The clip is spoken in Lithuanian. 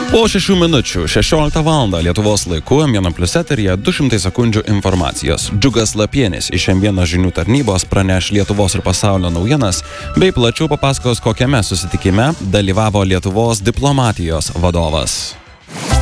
Po 6 minučių 16 val. Lietuvos laiku M1 Plus eteryje 200 sekundžių informacijos. Džiugas Lapienis iš M1 žinių tarnybos praneš Lietuvos ir pasaulio naujienas, bei plačiau papasakos, kokiame susitikime dalyvavo Lietuvos diplomatijos vadovas.